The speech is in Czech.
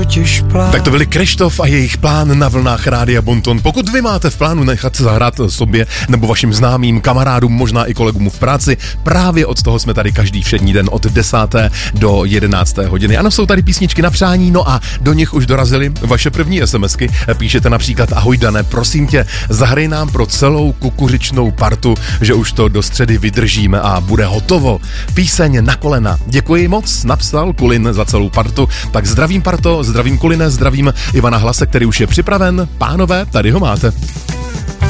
totiž plán. Tak to byli Krištof a jejich Plán na vlnách Rádia Bonton. Pokud vy máte v plánu nechat se zahrát sobě nebo vašim známým, kamarádům, možná i kolegům v práci, právě od toho jsme tady každý všední den od 10. do 11. hodiny. Ano, jsou tady písničky na přání, no a do nich už dorazily vaše první SMSky. Píšete například: ahoj Dane, prosím tě, zahraj nám pro celou kukuřičnou partu, že už to do středy vydržíme a bude hotovo. Píseň Na kolena. Děkuji moc, napsal Kulin za celou partu. Tak zdravím parto, zdravím Kuline, zdravím Ivana Hlase, který už je připraven. Pánové, tady ho máte.